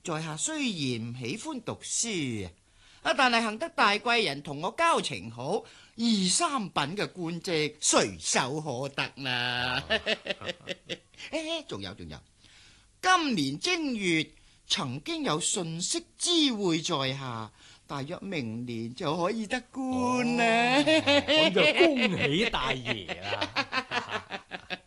在下雖然唔喜歡讀書但係幸得大貴人同我交情好，二三品嘅官職隨手可得啦。仲有，今年正月曾經有信息知會在下，大約明年就可以得官啦。 咁就恭喜大爺啦。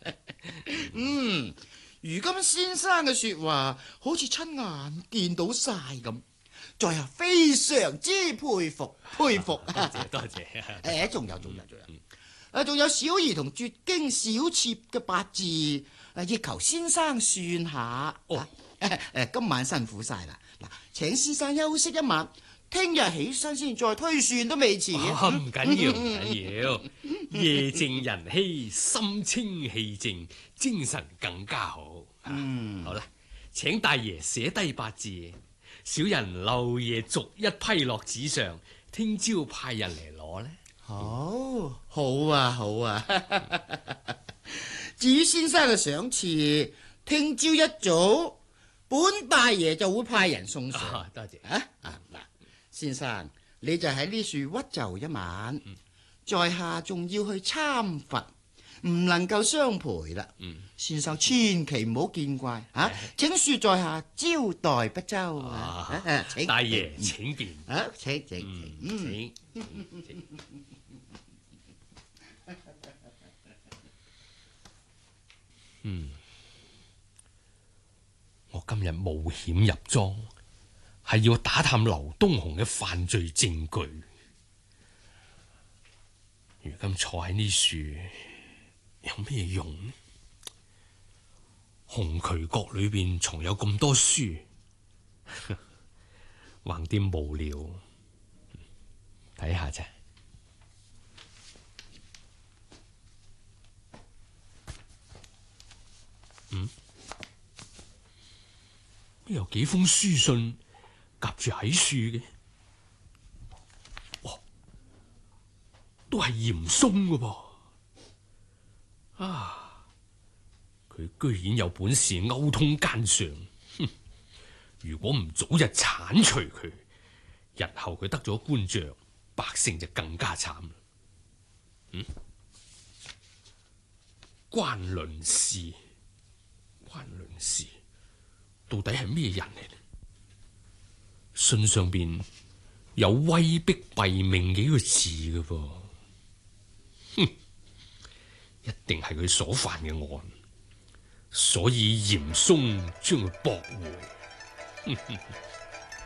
如今先生嘅說話好似親眼見到晒咁，在下非常之佩服。 多謝。 仲有小兒同絕經小妾嘅八字，亦求先生算下。今晚辛苦晒啦，請先生休息一晚，聽日起身先再推算都未遲。 唔緊要，夜靜人稀，心清氣靜，精神更加好。好啦，請大爺寫低八字，小人漏夜逐一批落紙上，聽朝派人嚟攞呢。 好啊。至於先生嘅賞賜，聽朝一早本大爺就會派人送上。 多謝。 先生，你就喺呢處屈就一晚，在下仲要去參佛，唔能夠相陪啦。先生千祈唔好見怪請恕在下招待不周大爺請便。 請。 我今日冒險入莊，係要打探劉東雄嘅犯罪證據。如今坐喺呢樹有咩用呢？紅渠閣裏邊藏有咁多書，橫掂無聊，睇下啫。有幾封書信夾住喺樹嘅，都係嚴嵩嘅噃。佢居然有本事勾通奸上，如果唔早日鏟除佢，日後佢得咗官爵，百姓就更加慘啦。關倫士到底係咩人嚟呢？信上邊有威逼斃命幾個字嘅噃，一定係佢所犯嘅案，所以嚴嵩將佢駁回。